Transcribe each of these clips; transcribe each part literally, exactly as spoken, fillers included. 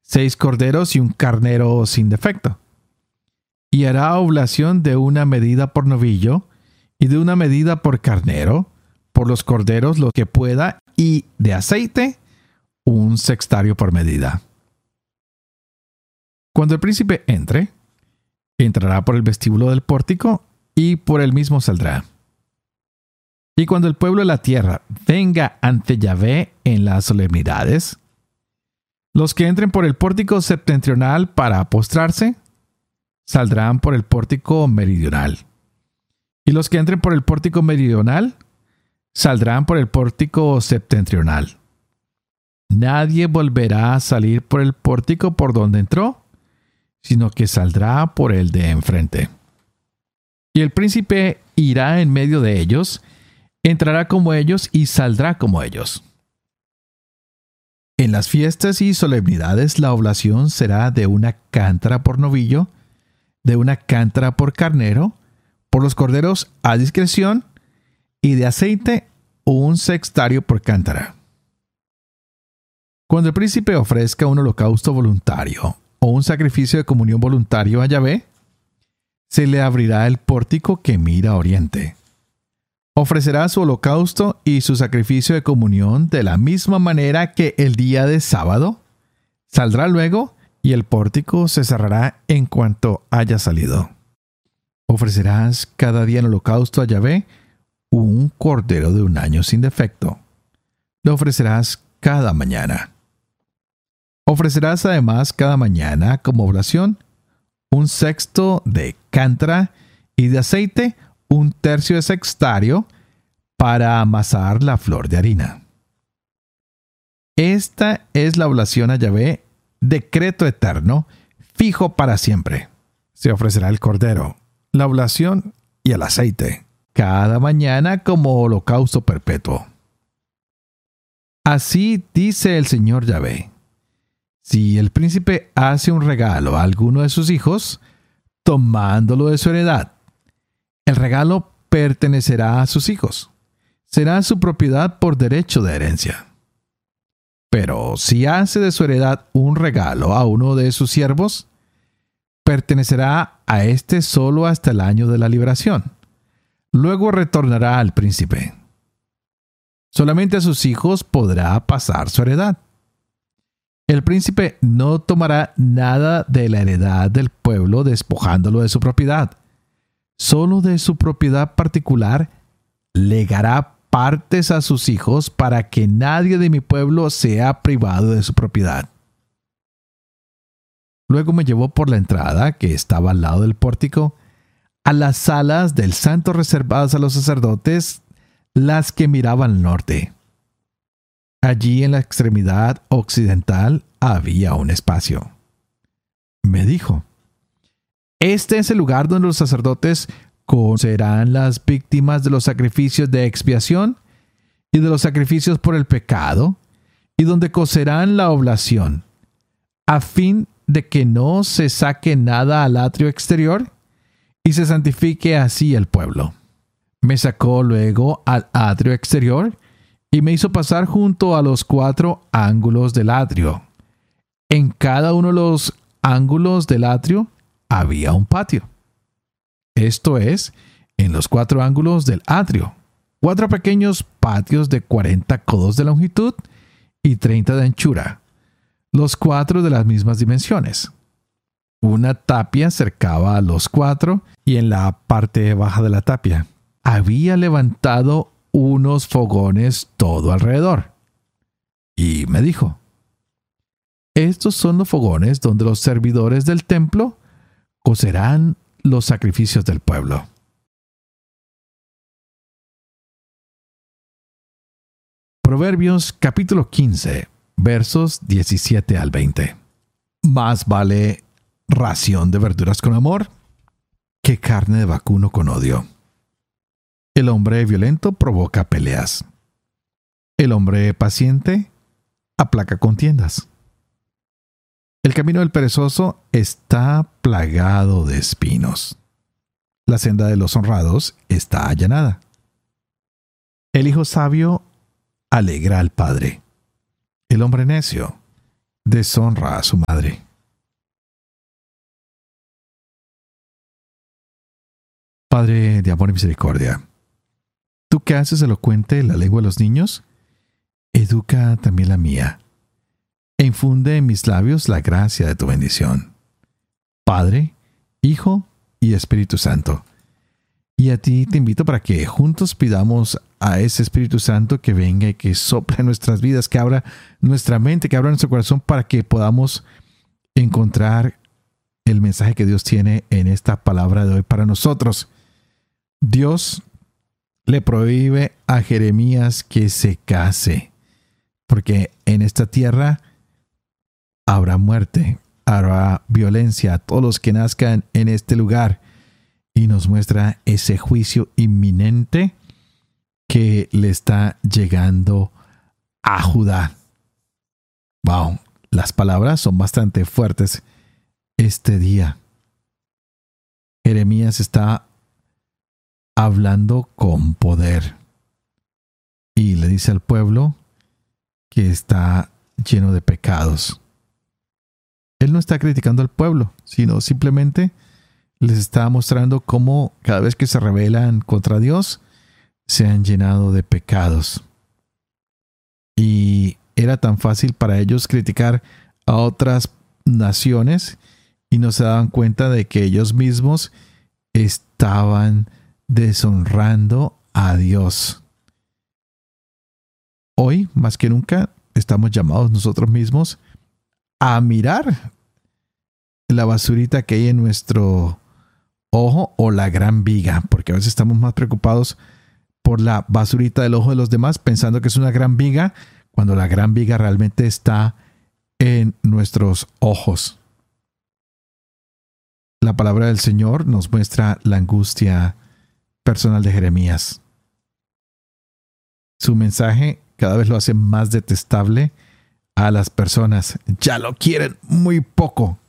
seis corderos y un carnero sin defecto. Y hará oblación de una medida por novillo y de una medida por carnero, por los corderos lo que pueda, y de aceite un sextario por medida. Cuando el príncipe entre, entrará por el vestíbulo del pórtico y por el mismo saldrá. Y cuando el pueblo de la tierra venga ante Yahvé en las solemnidades, los que entren por el pórtico septentrional para postrarse, saldrán por el pórtico meridional. Y los que entren por el pórtico meridional, saldrán por el pórtico septentrional. Nadie volverá a salir por el pórtico por donde entró, sino que saldrá por el de enfrente. Y el príncipe irá en medio de ellos, entrará como ellos y saldrá como ellos. En las fiestas y solemnidades la oblación será de una cántara por novillo, de una cántara por carnero, por los corderos a discreción, y de aceite un sextario por cántara. Cuando el príncipe ofrezca un holocausto voluntario o un sacrificio de comunión voluntario a Yahvé, se le abrirá el pórtico que mira a oriente. Ofrecerá su holocausto y su sacrificio de comunión de la misma manera que el día de sábado. Saldrá luego y el pórtico se cerrará en cuanto haya salido. Ofrecerás cada día en holocausto a Yahvé un cordero de un año sin defecto. Lo ofrecerás cada mañana. Ofrecerás además cada mañana como oblación un sexto de cántara y de aceite un tercio de sextario para amasar la flor de harina. Esta es la oblación a Yahvé, decreto eterno, fijo para siempre. Se ofrecerá el cordero, la oblación y el aceite, cada mañana como holocausto perpetuo. Así dice el Señor Yahvé: si el príncipe hace un regalo a alguno de sus hijos, tomándolo de su heredad, el regalo pertenecerá a sus hijos. Será su propiedad por derecho de herencia. Pero si hace de su heredad un regalo a uno de sus siervos, pertenecerá a éste solo hasta el año de la liberación. Luego retornará al príncipe. Solamente a sus hijos podrá pasar su heredad. El príncipe no tomará nada de la heredad del pueblo despojándolo de su propiedad. Solo de su propiedad particular legará partes a sus hijos para que nadie de mi pueblo sea privado de su propiedad. Luego me llevó por la entrada, que estaba al lado del pórtico, a las salas del santo reservadas a los sacerdotes, las que miraban al norte. Allí en la extremidad occidental había un espacio. Me dijo: este es el lugar donde los sacerdotes cocerán las víctimas de los sacrificios de expiación y de los sacrificios por el pecado, y donde cocerán la oblación, a fin de que no se saque nada al atrio exterior y se santifique así el pueblo. Me sacó luego al atrio exterior y me hizo pasar junto a los cuatro ángulos del atrio. En cada uno de los ángulos del atrio había un patio. Esto es, en los cuatro ángulos del atrio, cuatro pequeños patios de cuarenta codos de longitud y treinta de anchura, los cuatro de las mismas dimensiones. Una tapia cercaba a los cuatro y en la parte baja de la tapia había levantado unos fogones todo alrededor. Y me dijo: estos son los fogones donde los servidores del templo cocerán los sacrificios del pueblo. Proverbios capítulo quince, versos diecisiete al veinte. Más vale ración de verduras con amor que carne de vacuno con odio. El hombre violento provoca peleas. El hombre paciente aplaca contiendas. El camino del perezoso está plagado de espinos. La senda de los honrados está allanada. El hijo sabio alegra al padre. El hombre necio deshonra a su madre. Padre de amor y misericordia, tú que haces elocuente la lengua de los niños, educa también la mía, e infunde en mis labios la gracia de tu bendición. Padre, Hijo y Espíritu Santo. Y a ti te invito para que juntos pidamos a ese Espíritu Santo que venga y que sople en nuestras vidas, que abra nuestra mente, que abra nuestro corazón para que podamos encontrar el mensaje que Dios tiene en esta palabra de hoy para nosotros. Dios le prohíbe a Jeremías que se case, porque en esta tierra habrá muerte, habrá violencia a todos los que nazcan en este lugar, y nos muestra ese juicio inminente que le está llegando a Judá. Wow, las palabras son bastante fuertes este día. Jeremías está hablando con poder y le dice al pueblo que está lleno de pecados. Él no está criticando al pueblo, sino simplemente les está mostrando cómo cada vez que se rebelan contra Dios, se han llenado de pecados. Y era tan fácil para ellos criticar a otras naciones y no se daban cuenta de que ellos mismos estaban deshonrando a Dios. Hoy, más que nunca, estamos llamados nosotros mismos a mirar la basurita que hay en nuestro ojo o la gran viga, porque a veces estamos más preocupados por la basurita del ojo de los demás, pensando que es una gran viga, cuando la gran viga realmente está en nuestros ojos. La palabra del Señor nos muestra la angustia personal de Jeremías. Su mensaje cada vez lo hace más detestable a las personas. Ya lo quieren muy poco.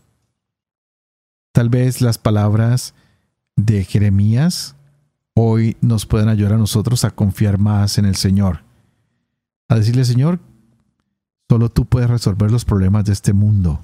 Tal vez las palabras de Jeremías hoy nos pueden ayudar a nosotros a confiar más en el Señor. A decirle, Señor, solo tú puedes resolver los problemas de este mundo.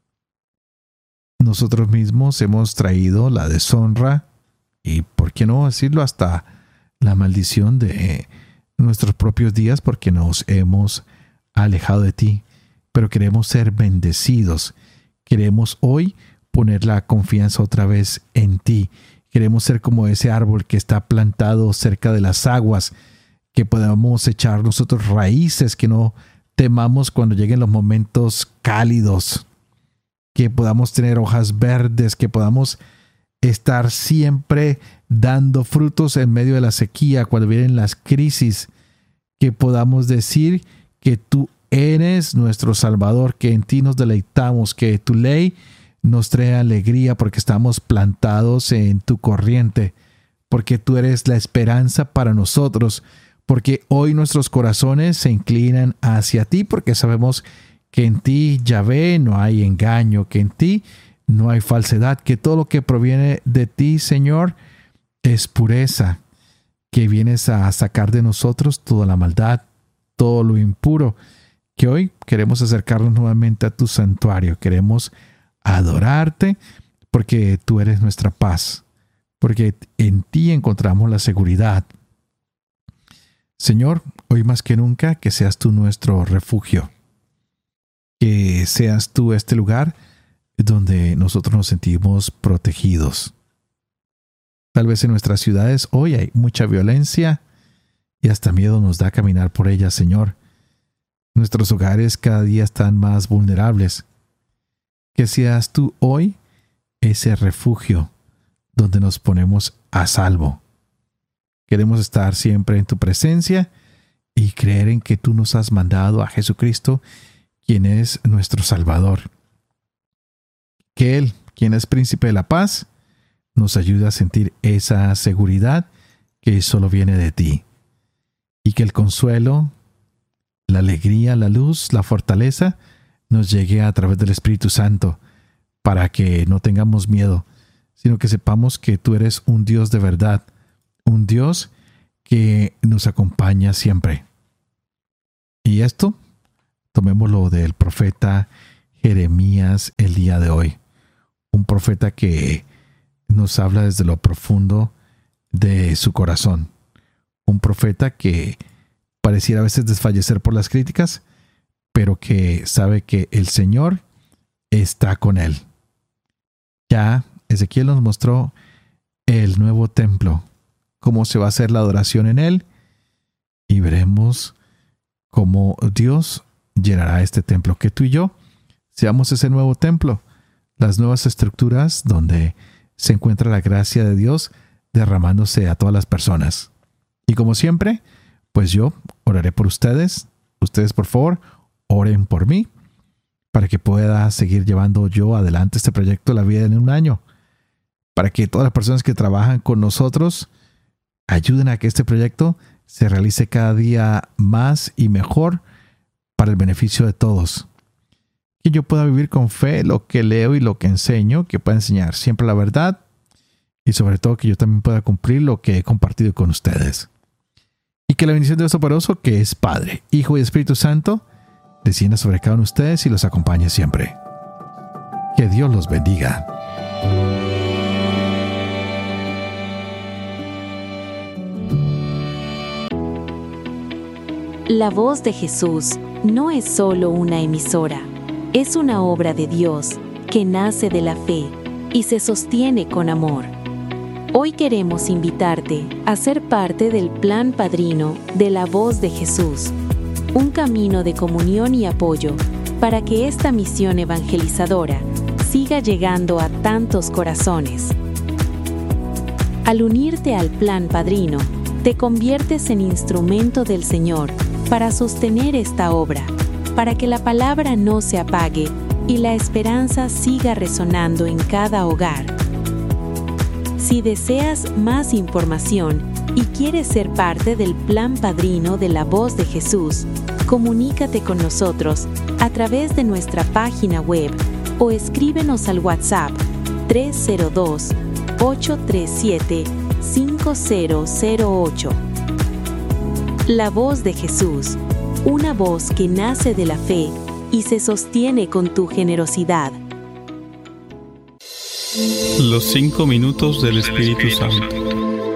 Nosotros mismos hemos traído la deshonra y, ¿por qué no decirlo?, hasta la maldición de nuestros propios días porque nos hemos alejado de ti. Pero queremos ser bendecidos. Queremos hoy poner la confianza otra vez en ti. Queremos ser como ese árbol que está plantado cerca de las aguas, que podamos echar nosotros raíces, que no temamos cuando lleguen los momentos cálidos, que podamos tener hojas verdes, que podamos estar siempre dando frutos en medio de la sequía, cuando vienen las crisis, que podamos decir que tú eres nuestro Salvador, que en ti nos deleitamos, que tu ley nos trae alegría porque estamos plantados en tu corriente, porque tú eres la esperanza para nosotros, porque hoy nuestros corazones se inclinan hacia ti, porque sabemos que en ti, Yahvé, no hay engaño, que en ti no hay falsedad, que todo lo que proviene de ti, Señor, es pureza, que vienes a sacar de nosotros toda la maldad, todo lo impuro, que hoy queremos acercarnos nuevamente a tu santuario, queremos adorarte porque tú eres nuestra paz, porque en ti encontramos la seguridad. Señor, hoy más que nunca, que seas tú nuestro refugio, que seas tú este lugar donde nosotros nos sentimos protegidos. Tal vez en nuestras ciudades hoy hay mucha violencia y hasta miedo nos da caminar por ellas, Señor. Nuestros hogares cada día están más vulnerables. Que seas tú hoy ese refugio donde nos ponemos a salvo. Queremos estar siempre en tu presencia y creer en que tú nos has mandado a Jesucristo, quien es nuestro Salvador. Que Él, quien es príncipe de la paz, nos ayude a sentir esa seguridad que solo viene de ti. Y que el consuelo, la alegría, la luz, la fortaleza nos llegue a través del Espíritu Santo, para que no tengamos miedo, sino que sepamos que tú eres un Dios de verdad, un Dios que nos acompaña siempre. Y esto, tomémoslo del profeta Jeremías el día de hoy. Un profeta que nos habla desde lo profundo de su corazón. Un profeta que pareciera a veces desfallecer por las críticas, pero que sabe que el Señor está con él. Ya Ezequiel nos mostró el nuevo templo, cómo se va a hacer la adoración en él, y veremos cómo Dios llenará este templo, que tú y yo seamos ese nuevo templo, las nuevas estructuras donde se encuentra la gracia de Dios derramándose a todas las personas. Y como siempre, pues yo oraré por ustedes. Ustedes, por favor, oren por mí para que pueda seguir llevando yo adelante este proyecto La Vida en un Año, para que todas las personas que trabajan con nosotros ayuden a que este proyecto se realice cada día más y mejor para el beneficio de todos. Que yo pueda vivir con fe lo que leo y lo que enseño, que pueda enseñar siempre la verdad, y sobre todo que yo también pueda cumplir lo que he compartido con ustedes. Y que la bendición de Dios Todopoderoso, que es Padre, Hijo y Espíritu Santo, descienda sobre cada uno de ustedes y los acompañe siempre. Que Dios los bendiga. La Voz de Jesús no es solo una emisora, es una obra de Dios que nace de la fe y se sostiene con amor. Hoy queremos invitarte a ser parte del plan padrino de La Voz de Jesús, un camino de comunión y apoyo para que esta misión evangelizadora siga llegando a tantos corazones. Al unirte al plan padrino, te conviertes en instrumento del Señor para sostener esta obra, para que la palabra no se apague y la esperanza siga resonando en cada hogar. Si deseas más información y quieres ser parte del plan padrino de La Voz de Jesús, comunícate con nosotros a través de nuestra página web o escríbenos al WhatsApp tres cero dos, ocho tres siete, cinco cero cero ocho. La Voz de Jesús, una voz que nace de la fe y se sostiene con tu generosidad. Los cinco minutos del Espíritu Santo.